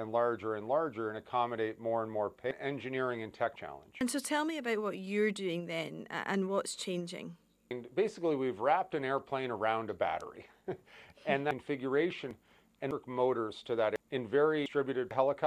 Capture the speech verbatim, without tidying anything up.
and larger and larger and accommodate more and more pa- engineering and tech challenge. And so tell me about what you're doing then a- and what's changing. And basically, we've wrapped an airplane around a battery and the configuration and motors to that in very distributed helicopters.